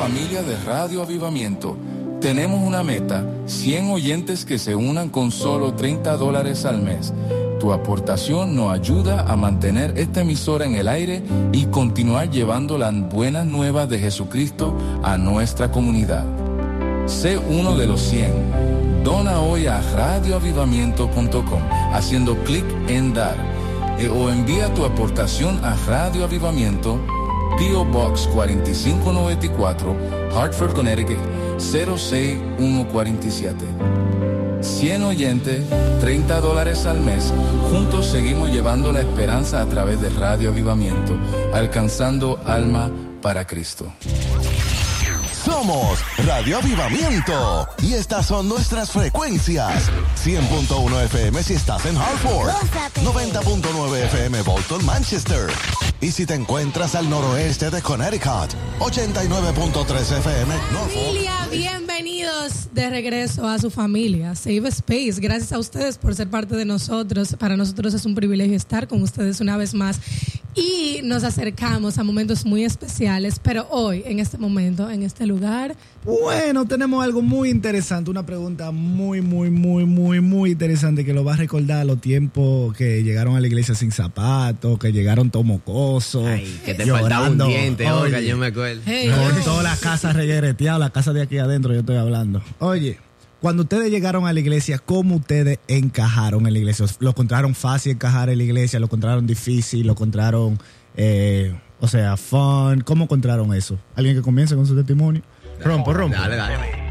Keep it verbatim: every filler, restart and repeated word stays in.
familia de Radio Avivamiento. Tenemos una meta, cien oyentes que se unan con solo treinta dólares al mes. Tu aportación nos ayuda a mantener esta emisora en el aire y continuar llevando las buenas nuevas de Jesucristo a nuestra comunidad. Sé uno de los cien. Dona hoy a radio avivamiento punto com haciendo clic en dar eh, o envía tu aportación a Radio Avivamiento, P O Box cuatro cinco nueve cuatro, Hartford, Connecticut cero seis uno cuatro siete. cien oyentes, treinta dólares al mes. Juntos seguimos llevando la esperanza a través de Radio Avivamiento, alcanzando alma para Cristo. Somos Radio Avivamiento y estas son nuestras frecuencias. cien punto uno F M si estás en Hartford, noventa punto nueve F M Bolton, Manchester. Y si te encuentras al noroeste de Connecticut, ochenta y nueve punto tres F M Norfolk. Familia, bienvenidos de regreso a su familia, Safe Space. Gracias a ustedes por ser parte de nosotros. Para nosotros es un privilegio estar con ustedes una vez más. Y nos acercamos a momentos muy especiales, pero hoy, en este momento, en este lugar... Bueno, tenemos algo muy interesante, una pregunta muy, muy, muy, muy, muy interesante que lo va a recordar a los tiempos que llegaron a la iglesia sin zapatos, que llegaron todo mocoso. Ay, que te faltaba un diente, Olga, yo me acuerdo. Hey, con hey. todas las casas reguereteadas, la casa de aquí adentro yo estoy hablando. Oye... Cuando ustedes llegaron a la iglesia, ¿cómo ustedes encajaron en la iglesia? ¿Lo encontraron fácil encajar en la iglesia? ¿Lo encontraron difícil? ¿Lo encontraron, eh, o sea, fun? ¿Cómo encontraron eso? ¿Alguien que comience con su testimonio? Rompo, rompo. Dale, dale.